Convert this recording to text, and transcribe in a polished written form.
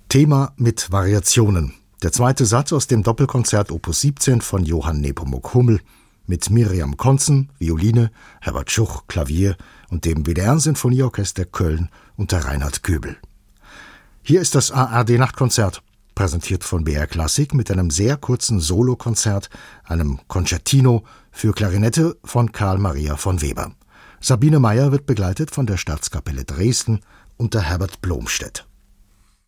Thema mit Variationen. Der zweite Satz aus dem Doppelkonzert Opus 17 von Johann Nepomuk Hummel mit Miriam Konzen, Violine, Herbert Schuch, Klavier und dem WDR-Sinfonieorchester Köln unter Reinhard Göbel. Hier ist das ARD-Nachtkonzert, präsentiert von BR Klassik mit einem sehr kurzen Solokonzert, einem Concertino für Klarinette von Karl Maria von Weber. Sabine Meyer wird begleitet von der Staatskapelle Dresden unter Herbert Blomstedt.